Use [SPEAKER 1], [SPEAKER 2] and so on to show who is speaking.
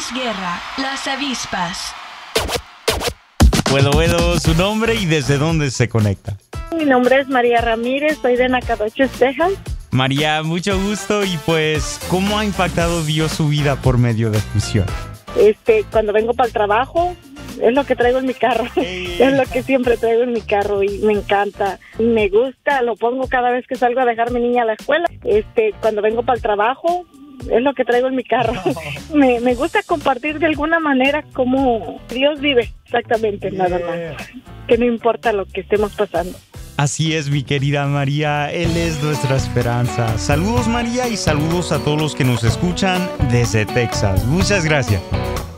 [SPEAKER 1] Guerra, Las Avispas.
[SPEAKER 2] Bueno, su nombre y desde dónde se conecta.
[SPEAKER 3] Mi nombre es María Ramírez, soy de Nacogdoches, Texas.
[SPEAKER 2] María, mucho gusto y pues, ¿cómo ha impactado Dios su vida por medio de Fusión?
[SPEAKER 3] Cuando vengo para el trabajo, es lo que traigo en mi carro. Es lo que siempre traigo en mi carro y me encanta. Me gusta, lo pongo cada vez que salgo a dejar a mi niña a la escuela. Cuando vengo para el trabajo, es lo que traigo en mi carro. Me gusta compartir de alguna manera cómo Dios vive, exactamente, nada más. Que no importa lo que estemos pasando.
[SPEAKER 2] Así es, mi querida María, Él es nuestra esperanza. Saludos, María, y saludos a todos los que nos escuchan desde Texas. Muchas gracias.